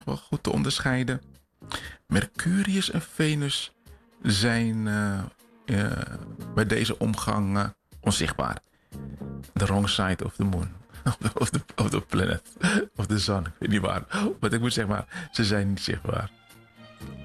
wel goed te onderscheiden. Mercurius en Venus zijn bij deze omgang onzichtbaar. The wrong side of the moon. Of the planet. Of the sun. Ik weet niet waar. Wat ik moet zeggen, maar ze zijn niet zichtbaar.